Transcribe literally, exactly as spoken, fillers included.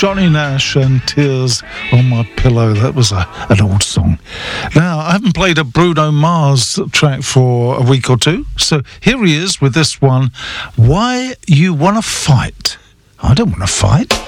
Johnny Nash and Tears on My Pillow. That was a, an old song. Now, I haven't played a Bruno Mars track for a week or two, so here he is with this one, Why You Wanna Fight. I don't want to fight.